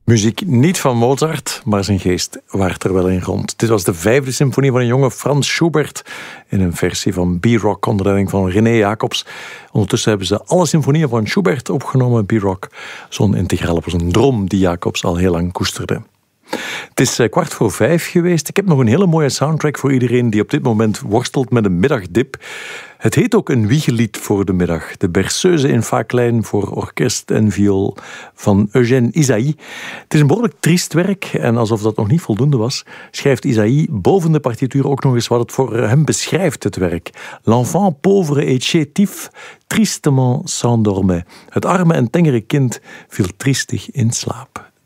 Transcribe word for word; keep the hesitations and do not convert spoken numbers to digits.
Muziek niet van Mozart, maar zijn geest waart er wel in rond. Dit was de vijfde symfonie van een jonge Frans Schubert in een versie van B-Rock onder leiding van René Jacobs. Ondertussen hebben ze alle symfonieën van Schubert opgenomen, B-Rock. Zo'n integraal op een droom die Jacobs al heel lang koesterde. Het is kwart voor vijf geweest. Ik heb nog een hele mooie soundtrack voor iedereen die op dit moment worstelt met een middagdip. Het heet ook een wiegelied voor de middag. De Berceuse in fa klein voor orkest en viool van Eugène Ysaÿe. Het is een behoorlijk triest werk en alsof dat nog niet voldoende was, schrijft Ysaÿe boven de partituur ook nog eens wat het voor hem beschrijft, het werk. L'enfant pauvre et chétif, tristement s'endormait. Het arme en tengere kind viel triestig in slaap.